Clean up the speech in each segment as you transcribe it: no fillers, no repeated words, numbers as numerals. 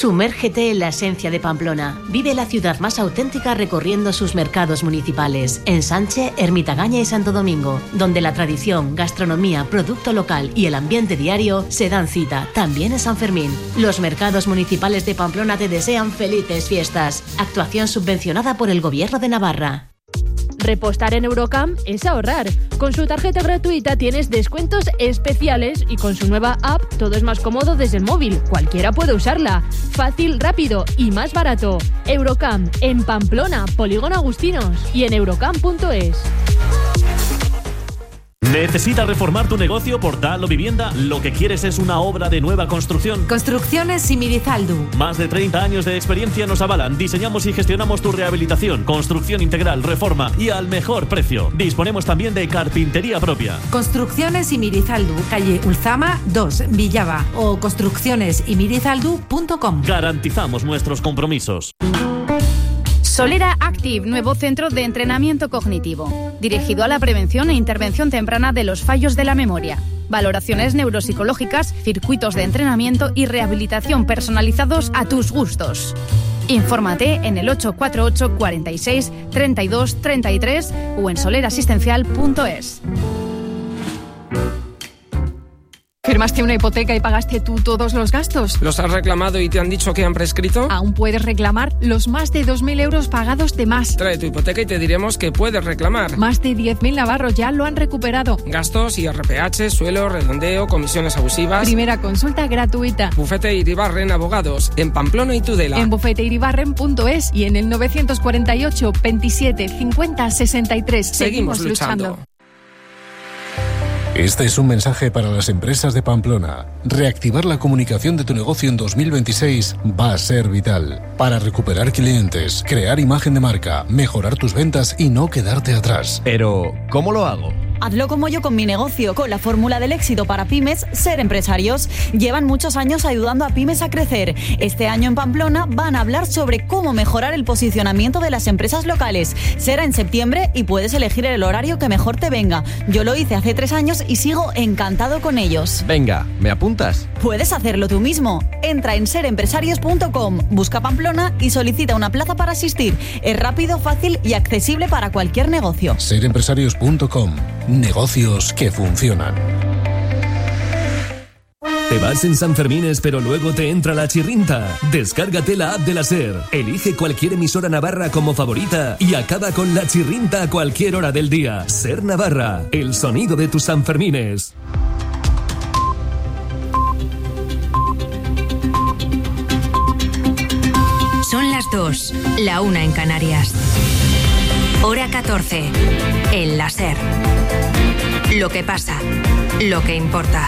Sumérgete en la esencia de Pamplona. Vive la ciudad más auténtica recorriendo sus mercados municipales. En Sánchez, Ermitagaña y Santo Domingo, donde la tradición, gastronomía, producto local y el ambiente diario se dan cita. También en San Fermín. Los mercados municipales de Pamplona te desean felices fiestas. Actuación subvencionada por el Gobierno de Navarra. Repostar en Eurocam es ahorrar. Con su tarjeta gratuita tienes descuentos especiales y con su nueva app todo es más cómodo desde el móvil. Cualquiera puede usarla. Fácil, rápido y más barato. Eurocam en Pamplona, Polígono Agustinos y en eurocam.es. ¿Necesitas reformar tu negocio, portal o vivienda? ¿Lo que quieres es una obra de nueva construcción? Construcciones Simirizaldu. Más de 30 años de experiencia nos avalan. Diseñamos y gestionamos tu rehabilitación, construcción integral, reforma y al mejor precio. Disponemos también de carpintería propia. Construcciones Simirizaldu, calle Ulzama 2, Villava, o construccionesimirizaldu.com. Garantizamos nuestros compromisos. Solera Active, nuevo centro de entrenamiento cognitivo, dirigido a la prevención e intervención temprana de los fallos de la memoria. Valoraciones neuropsicológicas, circuitos de entrenamiento y rehabilitación personalizados a tus gustos. Infórmate en el 848 46 32 33 o en solerasistencial.es. ¿Firmaste una hipoteca y pagaste tú todos los gastos? ¿Los has reclamado y te han dicho que han prescrito? Aún puedes reclamar los más de 2.000 euros pagados de más. Trae tu hipoteca y te diremos que puedes reclamar. Más de 10.000 navarros ya lo han recuperado. Gastos, IRPH, suelo, redondeo, comisiones abusivas. Primera consulta gratuita. Bufete Iribarren Abogados, en Pamplona y Tudela. En bufeteiribarren.es y en el 948 27 50 63. Seguimos luchando. Este es un mensaje para las empresas de Pamplona. Reactivar la comunicación de tu negocio en 2026 va a ser vital. Para recuperar clientes, crear imagen de marca, mejorar tus ventas y no quedarte atrás. Pero, ¿cómo lo hago? Hazlo como yo con mi negocio, con la fórmula del éxito para pymes, Ser Empresarios. Llevan muchos años ayudando a pymes a crecer. Este año en Pamplona van a hablar sobre cómo mejorar el posicionamiento de las empresas locales. Será en septiembre y puedes elegir el horario que mejor te venga. Yo lo hice hace 3 años y sigo encantado con ellos. Venga, ¿me apuntas? Puedes hacerlo tú mismo. Entra en serempresarios.com, busca Pamplona y solicita una plaza para asistir. Es rápido, fácil y accesible para cualquier negocio. Serempresarios.com. Negocios que funcionan. Te vas en San Fermines, pero luego te entra la chirrinta. Descárgate la app de la SER. Elige cualquier emisora navarra como favorita y acaba con la chirrinta a cualquier hora del día. SER Navarra, el sonido de tus San Fermines. Son las 2, la 1 en Canarias. Hora 14, en la SER. Lo que pasa, lo que importa.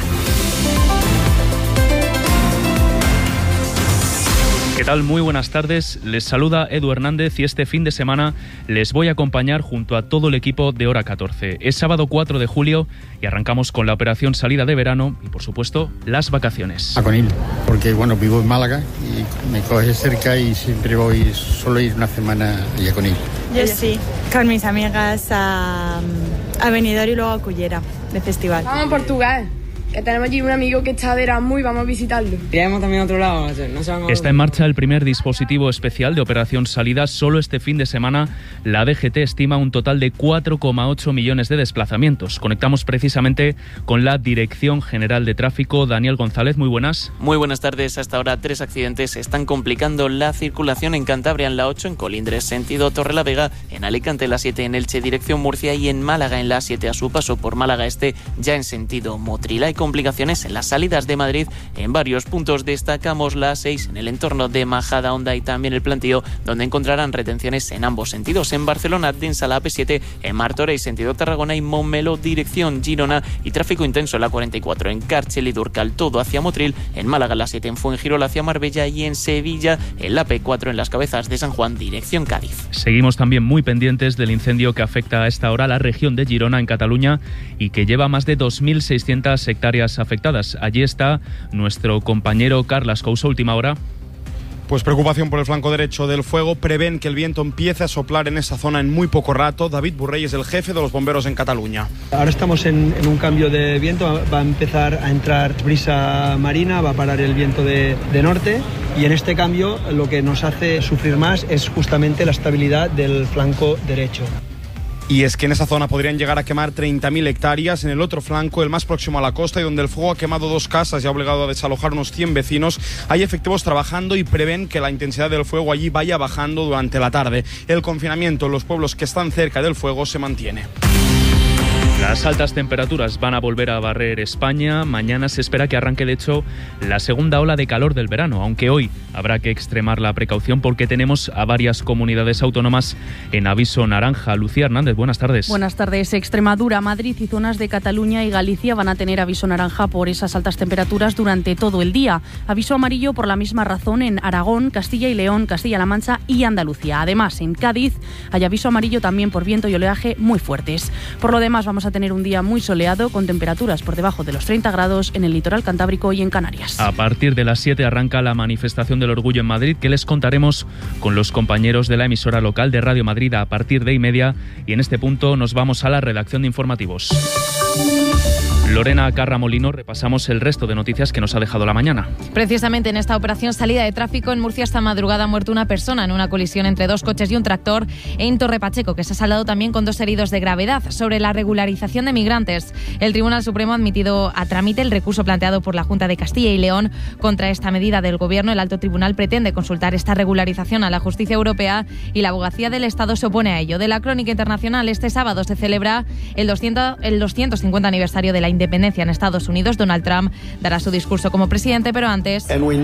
¿Qué tal? Muy buenas tardes. Les saluda Edu Hernández y este fin de semana les voy a acompañar junto a todo el equipo de Hora 14. Es sábado 4 de julio y arrancamos con la operación salida de verano y, por supuesto, las vacaciones. A Conil, porque bueno, vivo en Málaga y me coge cerca y siempre voy, solo ir una semana a Conil. Yo sí, con mis amigas a Benidorm y luego a Cullera, de festival. Vamos a Portugal, que tenemos allí un amigo que está de Erasmus y vamos a visitarlo. Iremos también a otro lado. Está en marcha el primer dispositivo especial de operación salida. Solo este fin de semana la DGT estima un total de 4,8 millones de desplazamientos. Conectamos precisamente con la Dirección General de Tráfico. Daniel González, muy buenas. Muy buenas tardes. Hasta ahora 3 accidentes están complicando la circulación en Cantabria, en la 8, en Colindres, sentido Torrelavega, en Alicante, la 7, en Elche, dirección Murcia, y en Málaga, en la 7, a su paso por Málaga Este, ya en sentido Motril. Hay complicaciones en las salidas de Madrid en varios puntos. Destacamos la 6 en el entorno de Majadahonda y también el Plantío, donde encontrarán retenciones en ambos sentidos. En Barcelona, densa la AP7, en Martorell, sentido Tarragona, y Montmeló, dirección Girona, y tráfico intenso en la 44 en Càrxel y Durcal, todo hacia Motril. En Málaga, la 7, en Fuengirola hacia Marbella, y en Sevilla, en la P4 en las Cabezas de San Juan, dirección Cádiz. Seguimos también muy pendientes del incendio que afecta a esta hora a la región de Girona, en Cataluña, y que lleva más de 2.600 hectáreas afectadas. Allí está nuestro compañero Carles Couso. Última hora. Pues preocupación por el flanco derecho del fuego. Prevén que el viento empiece a soplar en esa zona en muy poco rato. David Burrey es el jefe de los bomberos en Cataluña. Ahora estamos en un cambio de viento. Va a empezar a entrar brisa marina, va a parar el viento de norte. Y en este cambio lo que nos hace sufrir más es justamente la estabilidad del flanco derecho. Y es que en esa zona podrían llegar a quemar 30.000 hectáreas. En el otro flanco, el más próximo a la costa y donde el fuego ha quemado 2 casas y ha obligado a desalojar unos 100 vecinos, hay efectivos trabajando y prevén que la intensidad del fuego allí vaya bajando durante la tarde. El confinamiento en los pueblos que están cerca del fuego se mantiene. Las altas temperaturas van a volver a barrer España. Mañana se espera que arranque, de hecho, la segunda ola de calor del verano, aunque hoy habrá que extremar la precaución porque tenemos a varias comunidades autónomas en aviso naranja. Lucía Hernández, buenas tardes. Buenas tardes. Extremadura, Madrid y zonas de Cataluña y Galicia van a tener aviso naranja por esas altas temperaturas durante todo el día. Aviso amarillo por la misma razón en Aragón, Castilla y León, Castilla-La Mancha y Andalucía. Además, en Cádiz hay aviso amarillo también por viento y oleaje muy fuertes. Por lo demás, vamos a tener un día muy soleado con temperaturas por debajo de los 30 grados en el litoral cantábrico y en Canarias. A partir de las 7 arranca la manifestación del orgullo en Madrid, que les contaremos con los compañeros de la emisora local de Radio Madrid a partir de 1:30, y en este punto nos vamos a la redacción de informativos. Lorena Carramolino, repasamos el resto de noticias que nos ha dejado la mañana. Precisamente en esta operación salida de tráfico en Murcia esta madrugada ha muerto una persona en una colisión entre 2 coches y un tractor en Torre Pacheco, que se ha saldado también con 2 heridos de gravedad. Sobre la regularización de migrantes, el Tribunal Supremo ha admitido a trámite el recurso planteado por la Junta de Castilla y León contra esta medida del Gobierno. El Alto Tribunal pretende consultar esta regularización a la justicia europea y la Abogacía del Estado se opone a ello. De la crónica internacional, este sábado se celebra el 250 aniversario de la independencia en Estados Unidos. Donald Trump dará su discurso como presidente, pero antes, sobre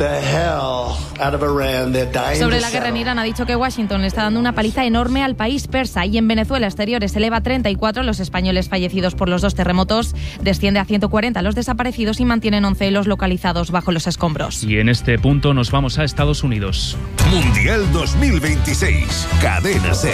la guerra en Irán, ha dicho que Washington le está dando una paliza enorme al país persa. Y en Venezuela, exteriores eleva a 34 los españoles fallecidos por los 2 terremotos, desciende a 140 los desaparecidos y mantienen 11 los localizados bajo los escombros. Y en este punto nos vamos a Estados Unidos. Mundial 2026, Cadena SER.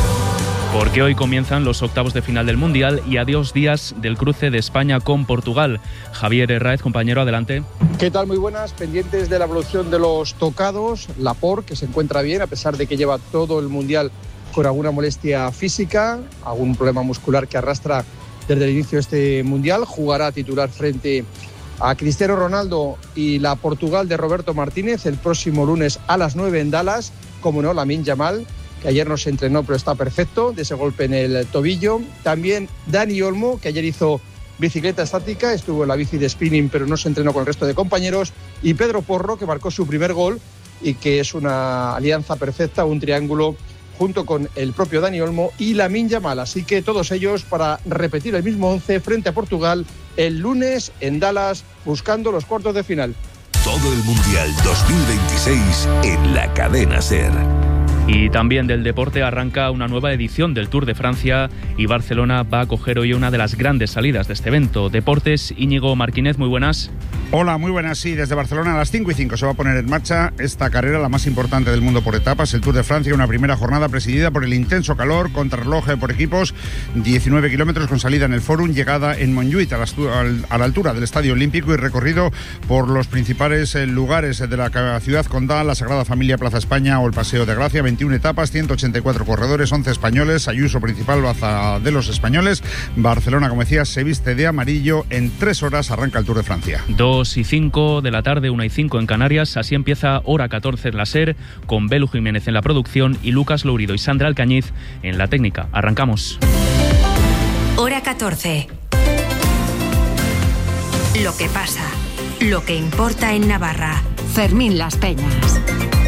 Porque hoy comienzan los octavos de final del Mundial y a 2 días del cruce de España con Portugal. Javier Herráez, compañero, adelante. ¿Qué tal? Muy buenas. Pendientes de la evolución de los tocados. Laporte, que se encuentra bien, a pesar de que lleva todo el Mundial con alguna molestia física, algún problema muscular que arrastra desde el inicio de este Mundial. Jugará titular frente a Cristiano Ronaldo y la Portugal de Roberto Martínez el próximo lunes a las 9 en Dallas. Como no, Lamine Yamal, que ayer no se entrenó pero está perfecto de ese golpe en el tobillo. También Dani Olmo, que ayer hizo bicicleta estática, estuvo en la bici de spinning pero no se entrenó con el resto de compañeros. Y Pedro Porro, que marcó su primer gol y que es una alianza perfecta, un triángulo junto con el propio Dani Olmo y Lamine Yamal. Así que todos ellos para repetir el mismo 11 frente a Portugal el lunes en Dallas, buscando los cuartos de final. Todo el Mundial 2026 en la Cadena SER. Y también del deporte arranca una nueva edición del Tour de Francia y Barcelona va a acoger hoy una de las grandes salidas de este evento. Deportes, Íñigo Martínez, muy buenas. Hola, muy buenas. Sí, desde Barcelona a las 5:05 se va a poner en marcha esta carrera, la más importante del mundo por etapas, el Tour de Francia, una primera jornada presidida por el intenso calor, contrarreloj por equipos, 19 kilómetros con salida en el Fórum, llegada en Montjuïc a la altura del Estadio Olímpico y recorrido por los principales lugares de la ciudad condal, la Sagrada Familia, Plaza España o el Paseo de Gracia. 21 etapas, 184 corredores, 11 españoles, Ayuso principal, baza de los españoles. Barcelona, como decía, se viste de amarillo. En 3 horas arranca el Tour de Francia. 2:05 de la tarde, 1:05 en Canarias. Así empieza Hora 14 en la SER, con Belu Jiménez en la producción y Lucas Lourido y Sandra Alcañiz en la técnica. Arrancamos. Hora 14. Lo que pasa, lo que importa en Navarra. Fermín Las Peñas.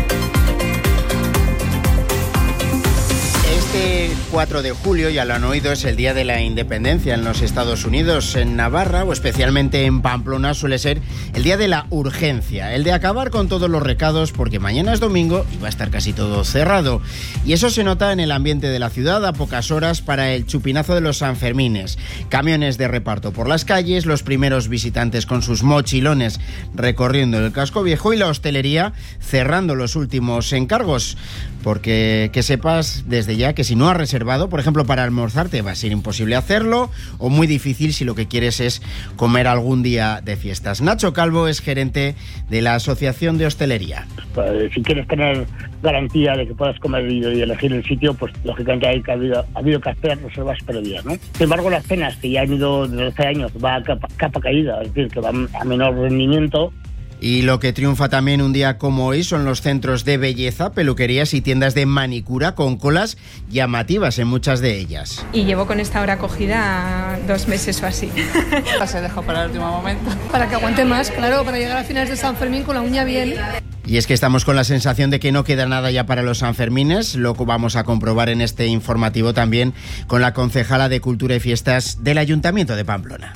Este 4 de julio, ya lo han oído, es el Día de la Independencia en los Estados Unidos. En Navarra, o especialmente en Pamplona, suele ser el día de la urgencia, el de acabar con todos los recados, porque mañana es domingo y va a estar casi todo cerrado. Y eso se nota en el ambiente de la ciudad a pocas horas para el chupinazo de los Sanfermines. Camiones de reparto por las calles, los primeros visitantes con sus mochilones recorriendo el casco viejo y la hostelería cerrando los últimos encargos. porque que sepas desde ya que si no has reservado, por ejemplo, para almorzar te va a ser imposible hacerlo, o muy difícil si lo que quieres es comer algún día de fiestas. Nacho Calvo es gerente de la Asociación de Hostelería. Pues, si quieres tener garantía de que puedas comer y elegir el sitio, pues lógicamente ha habido que hacer reservas previas, ¿no? Sin embargo, las cenas que ya han ido desde hace años va a capa caída, es decir, que van a menor rendimiento. Y lo que triunfa también un día como hoy son los centros de belleza, peluquerías y tiendas de manicura con colas llamativas en muchas de ellas. Y llevo con esta hora cogida 2 meses o así. Se dejó para el último momento. Para que aguante más, claro, para llegar a finales de San Fermín con la uña bien. Y es que estamos con la sensación de que no queda nada ya para los Sanfermines, lo que vamos a comprobar en este informativo también con la concejala de Cultura y Fiestas del Ayuntamiento de Pamplona.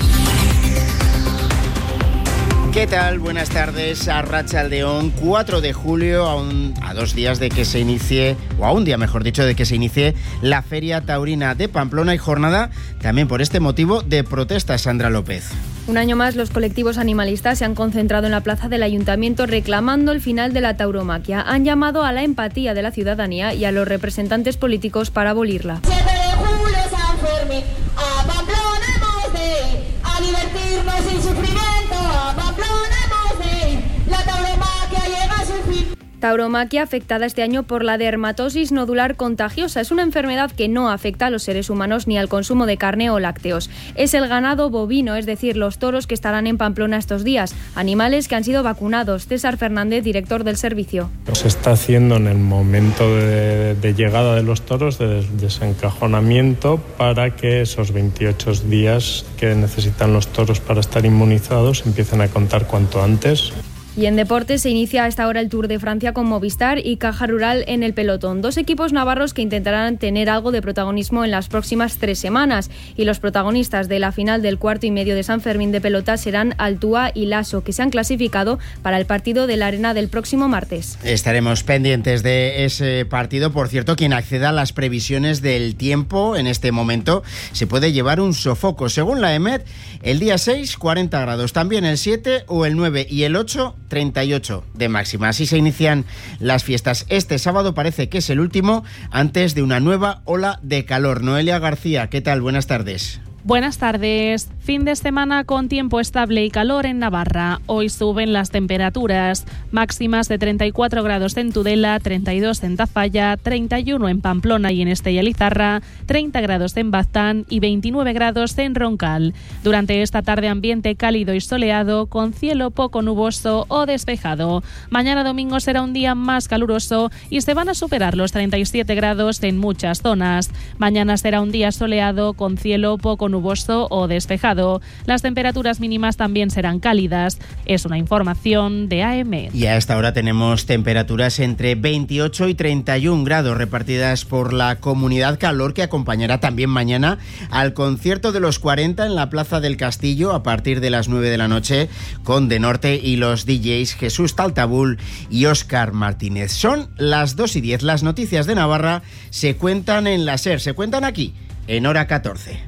¿Qué tal? Buenas tardes, Arratsaldeón. 4 de julio, a 2 días de que se inicie, o a un día mejor dicho, de que se inicie la Feria Taurina de Pamplona y jornada también por este motivo de protesta. Sandra López. Un año más, los colectivos animalistas se han concentrado en la plaza del Ayuntamiento reclamando el final de la tauromaquia. Han llamado a la empatía de la ciudadanía y a los representantes políticos para abolirla. 7 de julio, San Fermín, a Pamplona hemos de ir, a divertirnos sin sufrimiento, a Pamplona hemos de ir, la tauromaquia llega a su fin. Tauromaquia afectada este año por la dermatosis nodular contagiosa. Es una enfermedad que no afecta a los seres humanos ni al consumo de carne o lácteos. Es el ganado bovino, es decir, los toros que estarán en Pamplona estos días. Animales que han sido vacunados. César Fernández, director del servicio. Se está haciendo en el momento de llegada de los toros, de desencajonamiento, para que esos 28 días que necesitan los toros para estar inmunizados empiecen a contar cuanto antes. Y en deportes se inicia a esta hora el Tour de Francia con Movistar y Caja Rural en el pelotón. 2 equipos navarros que intentarán tener algo de protagonismo en las próximas 3 semanas. Y los protagonistas de la final del 4.5 de San Fermín de pelota serán Altua y Lasso, que se han clasificado para el partido de la Arena del próximo martes. Estaremos pendientes de ese partido. Por cierto, quien acceda a las previsiones del tiempo en este momento se puede llevar un sofoco. Según la EMET, el día 6, 40 grados. También el 7 o el 9 y el 8, 38 de máxima. Así se inician las fiestas. Este sábado parece que es el último antes de una nueva ola de calor. Noelia García, ¿qué tal? Buenas tardes. Buenas tardes. Fin de semana con tiempo estable y calor en Navarra. Hoy suben las temperaturas. Máximas de 34 grados en Tudela, 32 en Tafalla, 31 en Pamplona y en Estella Lizarra, 30 grados en Baztán y 29 grados en Roncal. Durante esta tarde ambiente cálido y soleado con cielo poco nuboso o despejado. Mañana domingo será un día más caluroso y se van a superar los 37 grados en muchas zonas. Mañana será un día soleado con cielo poco nuboso o despejado. Las temperaturas mínimas también serán cálidas. Es una información de AEMET. Y a esta hora tenemos temperaturas entre 28 y 31 grados repartidas por la comunidad, calor que acompañará también mañana al concierto de los 40 en la Plaza del Castillo a partir de las 9 de la noche con De Norte y los DJs Jesús Taltabul y Óscar Martínez. Son las 2:10. Las noticias de Navarra se cuentan en la SER, se cuentan aquí en Hora 14.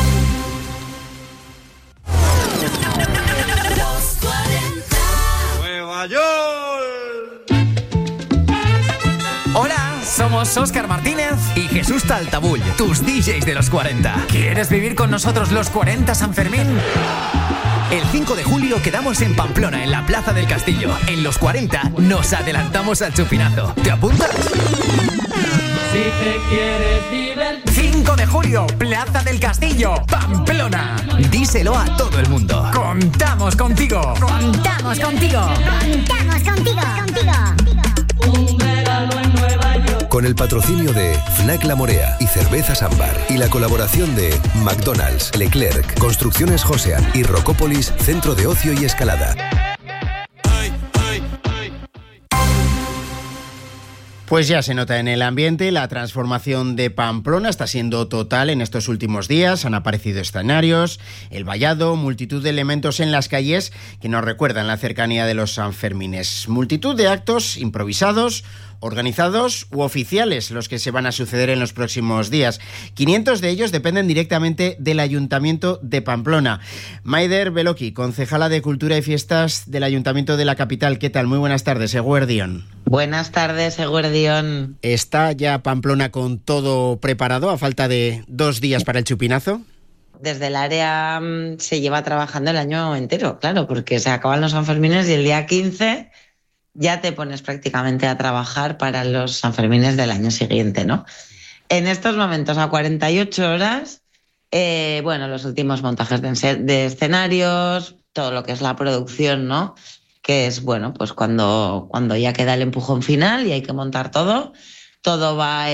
Hola, somos Óscar Martínez y Jesús Taltabull, tus DJs de los 40. ¿Quieres vivir con nosotros los 40 San Fermín? El 5 de julio quedamos en Pamplona, en la Plaza del Castillo. En los 40 nos adelantamos al chupinazo. ¿Te apuntas? Si te quieres divertir. 5 de julio, Plaza del Castillo, Pamplona. Díselo a todo el mundo. ¡Contamos contigo! ¡Contamos contigo! ¡Contamos contigo! Un verano en Nueva York. Con el patrocinio de Fnac La Morea y Cervezas Ámbar y la colaboración de McDonald's, Leclerc, Construcciones Josean y Rocópolis, Centro de Ocio y Escalada. Pues ya se nota en el ambiente, la transformación de Pamplona está siendo total en estos últimos días. Han aparecido escenarios, el vallado, multitud de elementos en las calles que nos recuerdan la cercanía de los Sanfermines. Multitud de actos improvisados organizados u oficiales, los que se van a suceder en los próximos días. 500 de ellos dependen directamente del Ayuntamiento de Pamplona. Maider Beloki, concejala de Cultura y Fiestas del Ayuntamiento de la capital. ¿Qué tal? Muy buenas tardes, Eguerdión. Buenas tardes, Eguerdión. ¿Está ya Pamplona con todo preparado a falta de 2 días para el chupinazo? Desde el área se lleva trabajando el año entero, claro, porque se acaban los Sanfermines y el día 15 ya te pones prácticamente a trabajar para los Sanfermines del año siguiente, ¿no? En estos momentos, a 48 horas, los últimos montajes de escenarios, todo lo que es la producción, ¿no? Que es, pues cuando ya queda el empujón final y hay que montar todo va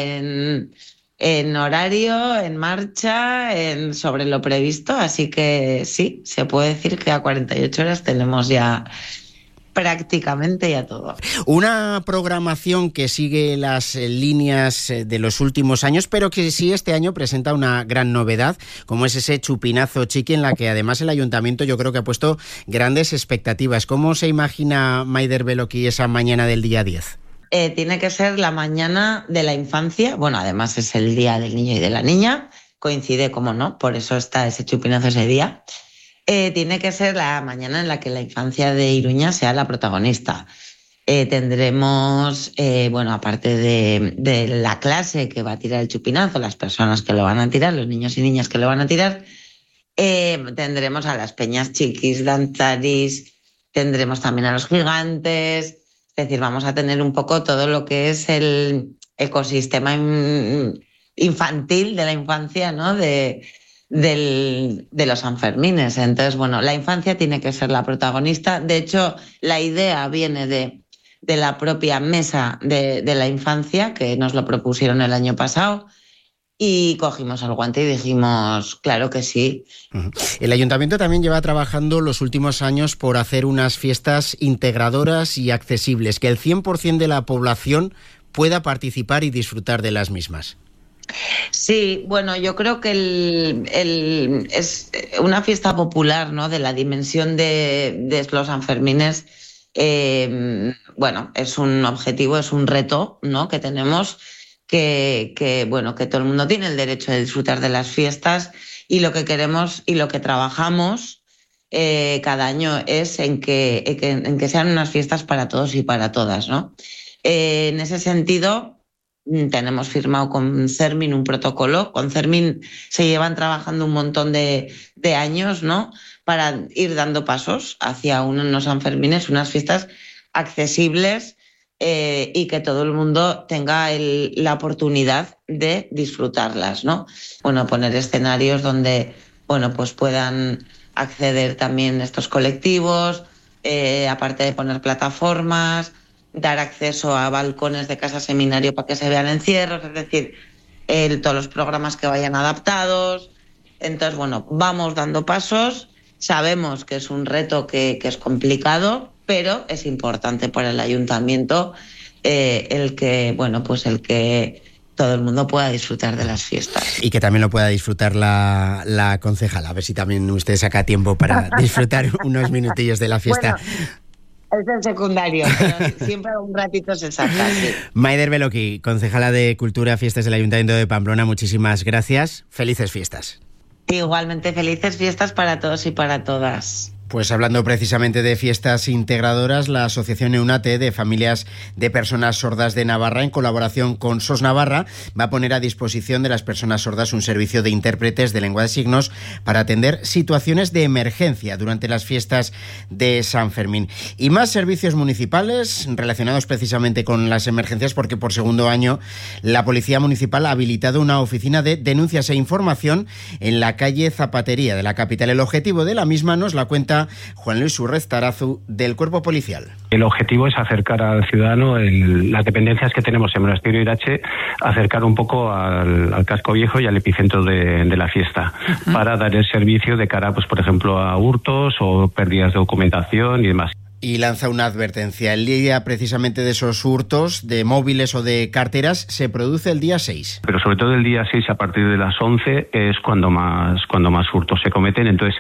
en horario, en marcha, sobre lo previsto, así que sí, se puede decir que a 48 horas tenemos ya prácticamente ya todo. Una programación que sigue las líneas de los últimos años, pero que sí este año presenta una gran novedad, como es ese chupinazo chiqui, en la que además el Ayuntamiento yo creo que ha puesto grandes expectativas. ¿Cómo se imagina Maider Beloki esa mañana del día 10? Tiene que ser la mañana de la infancia, además es el día del niño y de la niña, coincide, como no, por eso está ese chupinazo ese día. Tiene que ser la mañana en la que la infancia de Iruña sea la protagonista. Tendremos, aparte de la clase que va a tirar el chupinazo, las personas que lo van a tirar, los niños y niñas que lo van a tirar, tendremos a las peñas chiquis, danzaris, tendremos también a los gigantes. Es decir, vamos a tener un poco todo lo que es el ecosistema infantil de la infancia, ¿no? De los Sanfermines. Entonces, la infancia tiene que ser la protagonista. De hecho, la idea viene de la propia mesa de la infancia, que nos lo propusieron el año pasado, y cogimos el guante y dijimos, claro que sí. El Ayuntamiento también lleva trabajando los últimos años por hacer unas fiestas integradoras y accesibles, que el 100% de la población pueda participar y disfrutar de las mismas. Sí, yo creo que es una fiesta popular, ¿no? De la dimensión de los Sanfermines. Es un objetivo, es un reto, ¿no? Que tenemos. Que todo el mundo tiene el derecho de disfrutar de las fiestas, y lo que queremos y lo que trabajamos cada año es en que sean unas fiestas para todos y para todas, ¿no? En ese sentido, tenemos firmado con CERMIN un protocolo. Con CERMIN se llevan trabajando un montón de años, ¿no? Para ir dando pasos hacia unos Sanfermines, unas fiestas accesibles, y que todo el mundo tenga la oportunidad de disfrutarlas, ¿no? Poner escenarios donde, puedan acceder también estos colectivos, aparte de poner plataformas, dar acceso a balcones de casa seminario para que se vean encierros, es decir, todos los programas que vayan adaptados. Entonces, vamos dando pasos, sabemos que es un reto que es complicado, pero es importante para el Ayuntamiento el que todo el mundo pueda disfrutar de las fiestas. Y que también lo pueda disfrutar la concejala. A ver si también usted saca tiempo para disfrutar unos minutillos de la fiesta. Es el secundario, pero siempre un ratito se saca, sí. Maider Beloki, concejala de Cultura y Fiestas del Ayuntamiento de Pamplona, muchísimas gracias. Felices fiestas. Igualmente, felices fiestas para todos y para todas. Pues hablando precisamente de fiestas integradoras, la Asociación EUNATE de Familias de Personas Sordas de Navarra, en colaboración con SOS Navarra, va a poner a disposición de las personas sordas un servicio de intérpretes de lengua de signos para atender situaciones de emergencia durante las fiestas de San Fermín. Y más servicios municipales relacionados precisamente con las emergencias, porque por segundo año la Policía Municipal ha habilitado una oficina de denuncias e información en la calle Zapatería de la capital. El objetivo de la misma nos la cuenta Juan Luis Urrez Tarazu, del Cuerpo Policial. El objetivo es acercar al ciudadano las dependencias que tenemos en Monasterio de Irache, acercar un poco al casco viejo y al epicentro de la fiesta, para dar el servicio de cara, pues por ejemplo, a hurtos o pérdidas de documentación y demás. Y lanza una advertencia. El día precisamente de esos hurtos de móviles o de carteras se produce el día 6. Pero sobre todo el día 6, a partir de las 11, es cuando más hurtos se cometen. Entonces,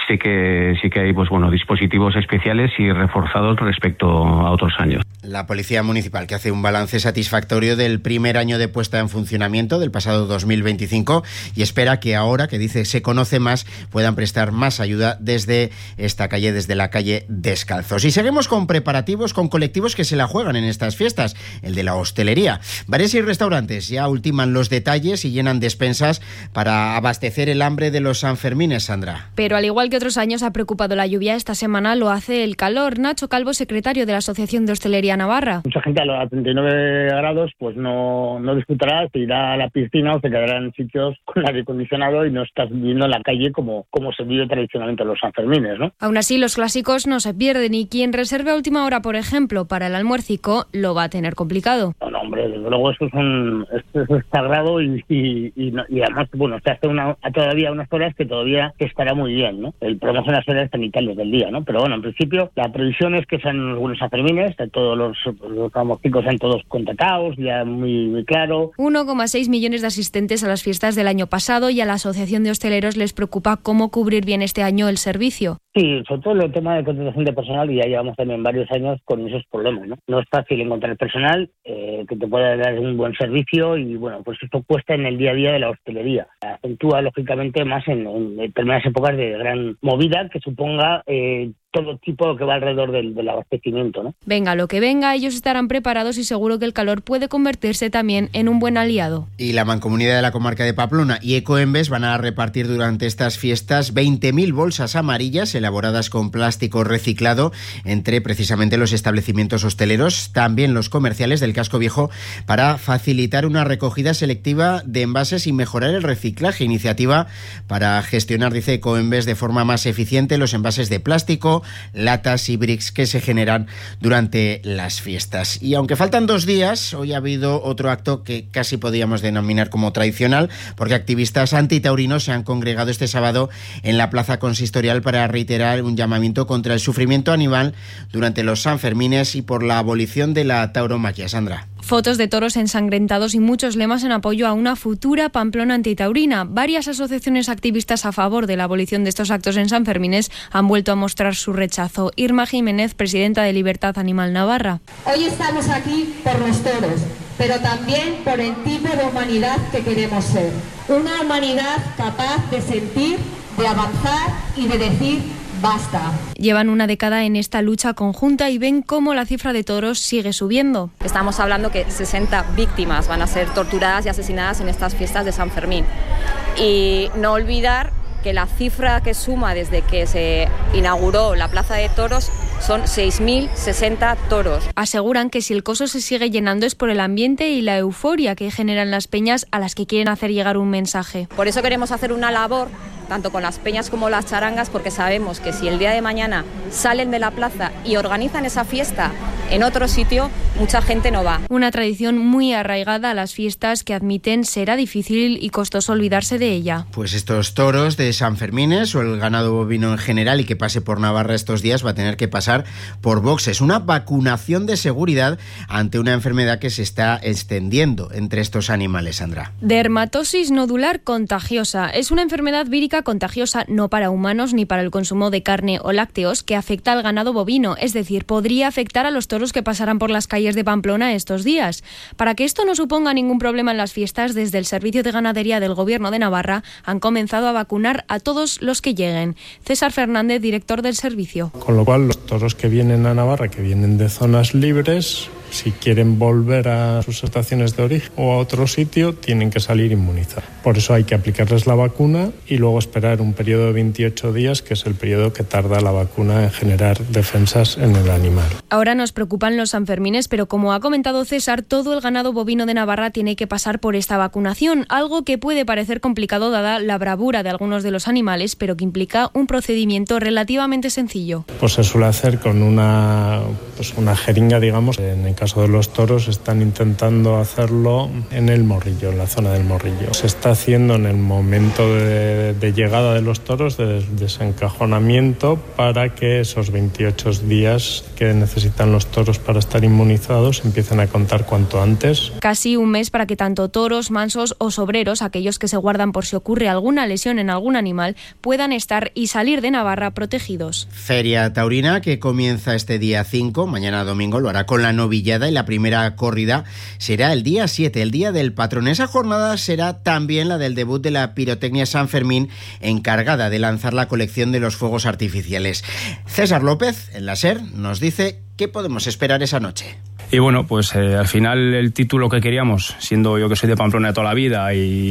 sí que hay pues bueno, dispositivos especiales y reforzados respecto a otros años. La Policía Municipal, que hace un balance satisfactorio del primer año de puesta en funcionamiento del pasado 2025 y espera que ahora, que dice se conoce más, puedan prestar más ayuda desde esta calle, desde la calle Descalzos. Y seguimos con preparativos, con colectivos que se la juegan en estas fiestas, el de la hostelería. Bares y restaurantes ya ultiman los detalles y llenan despensas para abastecer el hambre de los Sanfermines, Sandra. Pero al igual que otros años ha preocupado la lluvia, esta semana lo hace el calor. Nacho Calvo, secretario de la Asociación de Hostelería Navarra. Mucha gente a los 39 grados pues no disfrutará, se irá a la piscina o se quedará en sitios con aire acondicionado y no estás viviendo en la calle como se vive tradicionalmente los Sanfermines, ¿no? Aún así, los clásicos no se pierden y quien reserve a última hora, por ejemplo, para el almuercico, lo va a tener complicado. No, hombre, desde luego eso es sagrado y además, bueno, se hace todavía unas horas que todavía estará muy bien, ¿no? El problema son las horas sanitarias del día, ¿no? Pero bueno, en principio la previsión es que sean algunos Sanfermines, todos los almuercicos sean todos contratados, ya muy claro. 1,6 millones de asistentes a las fiestas del año pasado y a la Asociación de Hosteleros les preocupa cómo cubrir bien este año el servicio. Sí, sobre todo el tema de contratación de personal, y ya llevamos también varios años con esos problemas, ¿no? No es fácil encontrar personal que te pueda dar un buen servicio y, bueno, pues esto cuesta en el día a día de la hostelería. Acentúa, lógicamente, más en determinadas épocas de gran movida que suponga todo tipo que va alrededor del abastecimiento, ¿no? Venga lo que venga, ellos estarán preparados y seguro que el calor puede convertirse también en un buen aliado. Y la Mancomunidad de la Comarca de Pamplona y Ecoembes van a repartir durante estas fiestas 20.000 bolsas amarillas elaboradas con plástico reciclado entre precisamente los establecimientos hosteleros, también los comerciales del casco viejo, para facilitar una recogida selectiva de envases y mejorar el reciclaje. Iniciativa para gestionar, dice Ecoembes, de forma más eficiente los envases de plástico, latas y bricks que se generan durante las fiestas. Y aunque faltan 2 días, hoy ha habido otro acto que casi podríamos denominar como tradicional, porque activistas antitaurinos se han congregado este sábado en la plaza consistorial para reiterar un llamamiento contra el sufrimiento animal durante los Sanfermines y por la abolición de la tauromaquia. Sandra. Fotos de toros ensangrentados y muchos lemas en apoyo a una futura Pamplona antitaurina. Varias asociaciones activistas a favor de la abolición de estos actos en Sanfermines han vuelto a mostrar su rechazo. Irma Jiménez, presidenta de Libertad Animal Navarra. Hoy estamos aquí por los toros, pero también por el tipo de humanidad que queremos ser. Una humanidad capaz de sentir, de avanzar y de decir basta. Llevan una década en esta lucha conjunta y ven cómo la cifra de toros sigue subiendo. Estamos hablando que 60 víctimas van a ser torturadas y asesinadas en estas fiestas de San Fermín. Y no olvidar que la cifra que suma desde que se inauguró la Plaza de Toros son 6.060 toros. Aseguran que si el coso se sigue llenando es por el ambiente y la euforia que generan las peñas a las que quieren hacer llegar un mensaje. Por eso queremos hacer una labor tanto con las peñas como las charangas, porque sabemos que si el día de mañana salen de la plaza y organizan esa fiesta en otro sitio, mucha gente no va. Una tradición muy arraigada a las fiestas que admiten será difícil y costoso olvidarse de ella. Pues estos toros de Sanfermines o el ganado bovino en general y que pase por Navarra estos días va a tener que pasar por boxes. Una vacunación de seguridad ante una enfermedad que se está extendiendo entre estos animales, Sandra. Dermatosis nodular contagiosa. Es una enfermedad vírica contagiosa no para humanos ni para el consumo de carne o lácteos que afecta al ganado bovino, es decir, podría afectar a los toros que pasarán por las calles de Pamplona estos días. Para que esto no suponga ningún problema en las fiestas, desde el Servicio de Ganadería del Gobierno de Navarra han comenzado a vacunar a todos los que lleguen. César Fernández, director del servicio. Con lo cual, los toros que vienen a Navarra, que vienen de zonas libres, si quieren volver a sus estaciones de origen o a otro sitio, tienen que salir inmunizados. Por eso hay que aplicarles la vacuna y luego esperar un periodo de 28 días, que es el periodo que tarda la vacuna en generar defensas en el animal. Ahora nos preocupan los Sanfermines, pero como ha comentado César, todo el ganado bovino de Navarra tiene que pasar por esta vacunación, algo que puede parecer complicado dada la bravura de algunos de los animales, pero que implica un procedimiento relativamente sencillo. Pues se suele hacer con una jeringa, digamos, en caso de los toros están intentando hacerlo en el Morrillo, en la zona del Morrillo. Se está haciendo en el momento de llegada de los toros, de desencajonamiento, para que esos 28 días que necesitan los toros para estar inmunizados empiecen a contar cuanto antes. Casi un mes para que tanto toros, mansos o sobreros, aquellos que se guardan por si ocurre alguna lesión en algún animal, puedan estar y salir de Navarra protegidos. Feria taurina que comienza este día 5, mañana domingo lo hará con la novillada y la primera corrida será el día 7, el día del patrón. Esa jornada será también la del debut de la pirotecnia San Fermín, encargada de lanzar la colección de los fuegos artificiales. César López, en la SER, nos dice qué podemos esperar esa noche. Y bueno, pues al final el título que queríamos, siendo yo que soy de Pamplona de toda la vida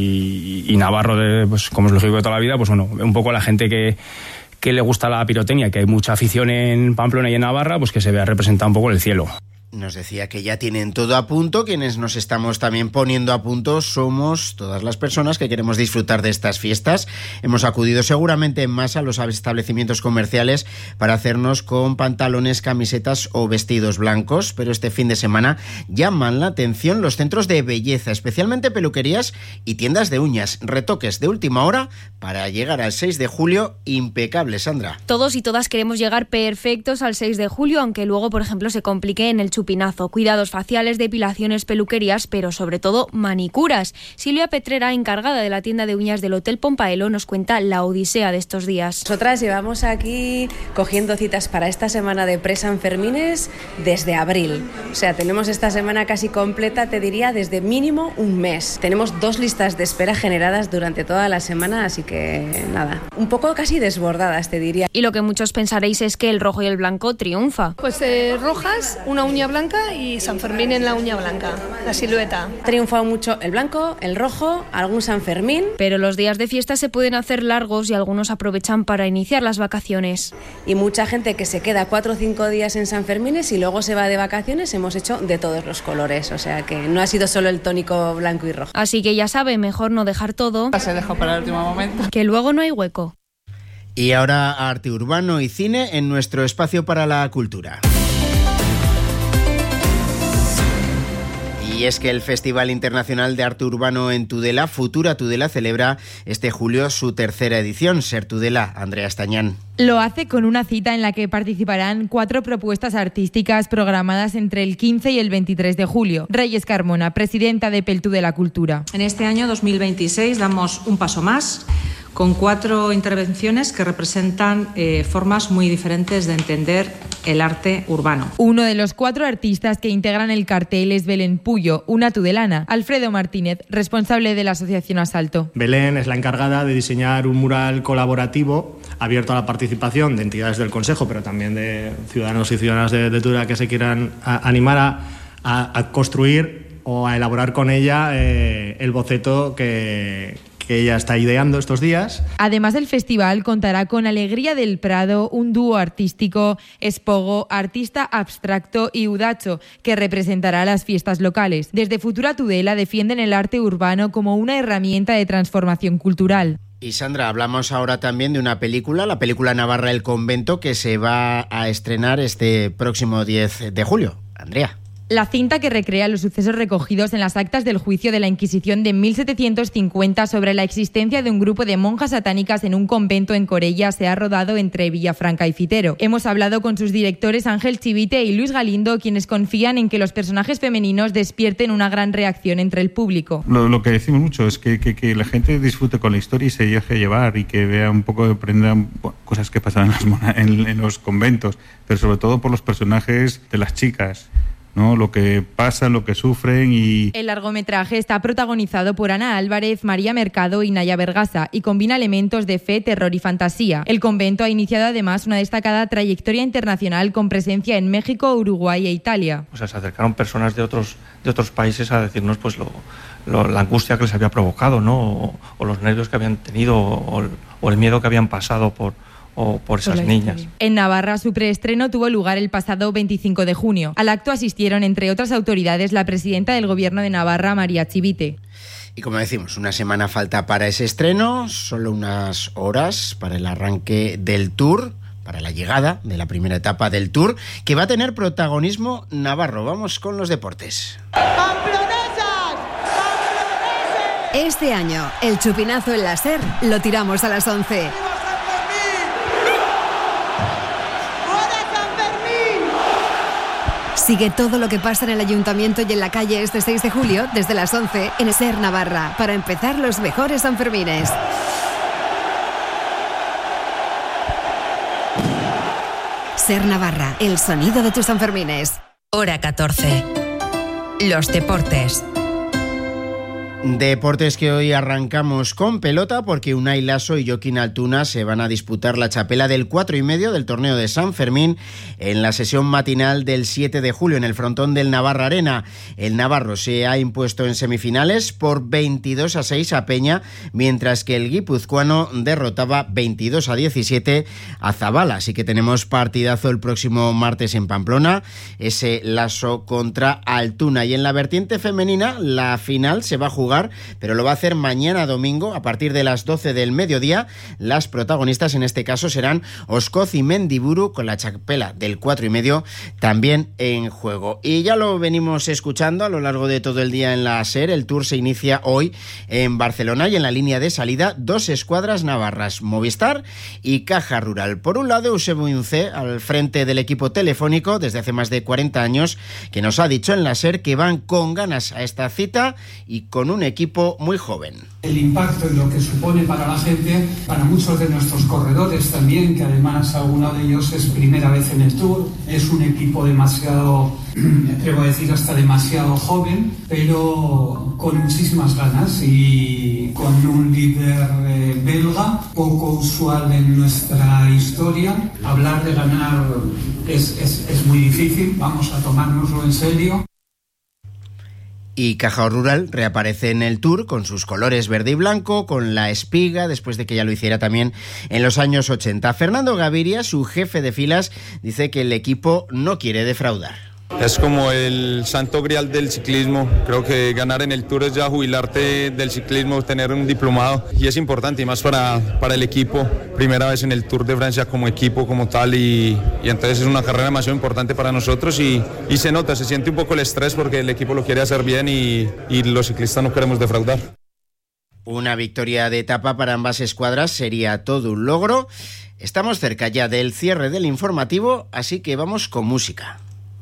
y navarro, pues como es lógico de toda la vida, pues bueno, un poco la gente que le gusta la pirotecnia, que hay mucha afición en Pamplona y en Navarra, pues que se vea representado un poco el cielo. Nos decía que ya tienen todo a punto. Quienes nos estamos también poniendo a punto somos todas las personas que queremos disfrutar de estas fiestas. Hemos acudido seguramente en masa a los establecimientos comerciales para hacernos con pantalones, camisetas o vestidos blancos, pero este fin de semana llaman la atención los centros de belleza, especialmente peluquerías y tiendas de uñas, retoques de última hora para llegar al 6 de julio impecable, Sandra. Todos y todas queremos llegar perfectos al 6 de julio, aunque luego, por ejemplo, se complique en el chupinazo. Cuidados faciales, depilaciones, peluquerías, pero sobre todo manicuras. Silvia Petrera, encargada de la tienda de uñas del Hotel Pompaelo, nos cuenta la odisea de estos días. Nosotras llevamos aquí cogiendo citas para esta semana de pre-Sanfermines desde abril. O sea, tenemos esta semana casi completa, te diría, desde mínimo un mes. Tenemos 2 listas de espera generadas durante toda la semana, así que nada, un poco casi desbordadas, te diría. Y lo que muchos pensaréis es que el rojo y el blanco triunfa. Pues rojas, una uña blanca y San Fermín en la uña blanca, la silueta. Ha triunfado mucho el blanco, el rojo, algún San Fermín. Pero los días de fiesta se pueden hacer largos y algunos aprovechan para iniciar las vacaciones. Y mucha gente que se queda 4 o 5 días en San Fermines y luego se va de vacaciones, hemos hecho de todos los colores, o sea que no ha sido solo el tónico blanco y rojo. Así que ya sabe, mejor no dejar todo. Se dejó para el último momento. Que luego no hay hueco. Y ahora arte urbano y cine en nuestro espacio para la cultura. Y es que el Festival Internacional de Arte Urbano en Tudela, Futura Tudela, celebra este julio su 3ª edición. Ser Tudela, Andrea Estañán. Lo hace con una cita en la que participarán 4 propuestas artísticas programadas entre el 15 y el 23 de julio. Reyes Carmona, presidenta de Pel Tudela Cultura. En este año 2026 damos un paso más, con 4 intervenciones que representan formas muy diferentes de entender el arte urbano. Uno de los 4 artistas que integran el cartel es Belén Puyo, una tudelana. Alfredo Martínez, responsable de la Asociación Asalto. Belén es la encargada de diseñar un mural colaborativo abierto a la participación de entidades del Consejo, pero también de ciudadanos y ciudadanas de Tudela que se quieran animar a construir o a elaborar con ella el boceto que ella está ideando estos días. Además, el festival contará con Alegría del Prado, un dúo artístico, Espogo, artista abstracto y Udacho, que representará las fiestas locales. Desde Futura Tudela defienden el arte urbano como una herramienta de transformación cultural. Y Sandra, hablamos ahora también de una película, la película navarra El Convento, que se va a estrenar este próximo 10 de julio. Andrea. La cinta, que recrea los sucesos recogidos en las actas del juicio de la Inquisición de 1750 sobre la existencia de un grupo de monjas satánicas en un convento en Corella, se ha rodado entre Villafranca y Fitero. Hemos hablado con sus directores Ángel Chivite y Luis Galindo, quienes confían en que los personajes femeninos despierten una gran reacción entre el público. Lo que decimos mucho es que la gente disfrute con la historia y se deje llevar, y que vea un poco, aprenda cosas que pasan en los conventos, pero sobre todo por los personajes de las chicas, ¿no? Lo que pasa, lo que sufren. Y el largometraje está protagonizado por Ana Álvarez, María Mercado y Naya Vergasa y combina elementos de fe, terror y fantasía. El convento ha iniciado además una destacada trayectoria internacional con presencia en México, Uruguay e Italia. O sea, se acercaron personas de otros países a decirnos pues la angustia que les había provocado, ¿no? O los nervios que habían tenido o el miedo que habían pasado por esas niñas. En Navarra, su preestreno tuvo lugar el pasado 25 de junio. Al acto asistieron, entre otras autoridades, la presidenta del Gobierno de Navarra, María Chivite. Y como decimos, una semana falta para ese estreno, solo unas horas para el arranque del tour, para la llegada de la primera etapa del Tour, que va a tener protagonismo navarro. Vamos con los deportes. Este año, el chupinazo en la SER lo tiramos a las 11. Sigue todo lo que pasa en el Ayuntamiento y en la calle este 6 de julio desde las 11 en SER Navarra para empezar los mejores Sanfermines. SER Navarra, el sonido de tus Sanfermines. Hora 14. Los deportes. Deportes que hoy arrancamos con pelota porque Unai Laso y Joaquín Altuna se van a disputar la txapela del 4,5 del torneo de San Fermín en la sesión matinal del 7 de julio en el frontón del Navarra Arena. El navarro se ha impuesto en semifinales por 22-6 a Peña, mientras que el guipuzcoano derrotaba 22-17 a Zabala. Así que tenemos partidazo el próximo martes en Pamplona, ese Laso contra Altuna. Y en la vertiente femenina, la final se va a jugar, pero lo va a hacer mañana domingo a partir de las 12 del mediodía. Las protagonistas en este caso serán Oscoz y Mendiburu, con la txapela del 4,5 también en juego. Y ya lo venimos escuchando a lo largo de todo el día en la SER. El Tour se inicia hoy en Barcelona y en la línea de salida 2 escuadras navarras, Movistar y Caja Rural. Por un lado, Eusebio Unce, al frente del equipo telefónico desde hace más de 40 años, que nos ha dicho en la SER que van con ganas a esta cita y con un equipo muy joven. El impacto y lo que supone para la gente, para muchos de nuestros corredores también, que además alguno de ellos es primera vez en el Tour. Es un equipo demasiado, me atrevo a decir hasta demasiado joven, pero con muchísimas ganas y con un líder belga, poco usual en nuestra historia. Hablar de ganar es muy difícil, vamos a tomárnoslo en serio. Y Caja Rural reaparece en el Tour con sus colores verde y blanco, con la espiga, después de que ya lo hiciera también en los años 80. Fernando Gaviria, su jefe de filas, dice que el equipo no quiere defraudar. Es como el santo grial del ciclismo. Creo que ganar en el Tour es ya jubilarte del ciclismo, tener un diplomado, y es importante, y más para el equipo. Primera vez en el Tour de Francia como equipo, como tal, y entonces es una carrera demasiado importante para nosotros y se nota, se siente un poco el estrés porque el equipo lo quiere hacer bien y los ciclistas no queremos defraudar. Una victoria de etapa para ambas escuadras sería todo un logro. Estamos cerca ya del cierre del informativo, así que vamos con música.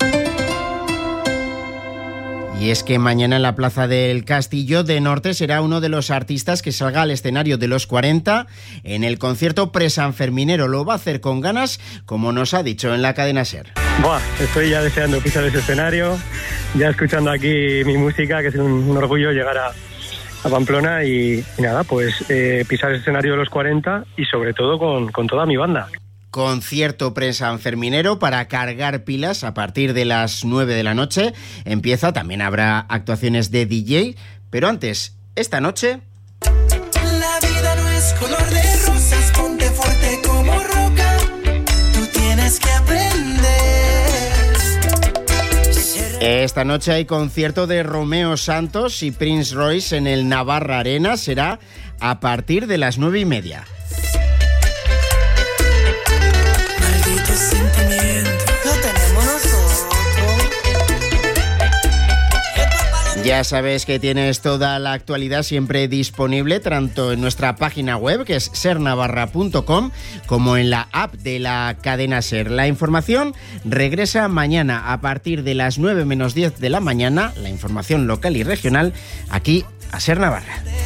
Y es que mañana en la Plaza del Castillo de Norte será uno de los artistas que salga al escenario de los 40 en el concierto presanferminero. Lo va a hacer con ganas, como nos ha dicho en la cadena SER. Buah, estoy ya deseando pisar ese escenario, ya escuchando aquí mi música, que es un orgullo llegar a Pamplona y nada, pues pisar el escenario de los 40 y sobre todo con toda mi banda. Concierto presanferminero para cargar pilas a partir de las 9 de la noche. Empieza, también habrá actuaciones de DJ, pero antes, esta noche... La vida no es color de rosas, ponte fuerte como roca, tú tienes que aprender. Esta noche hay concierto de Romeo Santos y Prince Royce en el Navarra Arena, será a partir de las 9:30. Ya sabes que tienes toda la actualidad siempre disponible, tanto en nuestra página web, que es sernavarra.com, como en la app de la cadena SER. La información regresa mañana a partir de las 9 menos 10 de la mañana, la información local y regional, aquí a SER Navarra.